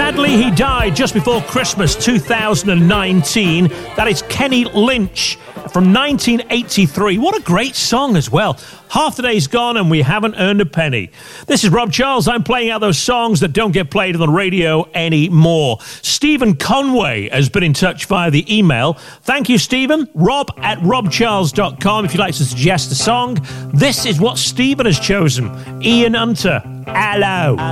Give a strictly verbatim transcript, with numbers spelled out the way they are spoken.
Sadly, he died just before Christmas two thousand nineteen. That is Kenny Lynch from nineteen eighty-three. What a great song as well. Half the day's gone and we haven't earned a penny. This is Rob Charles. I'm playing out those songs that don't get played on the radio anymore. Stephen Conway has been in touch via the email. Thank you, Stephen. Rob at rob charles dot com if you'd like to suggest a song. This is what Stephen has chosen. Ian Hunter, Hello.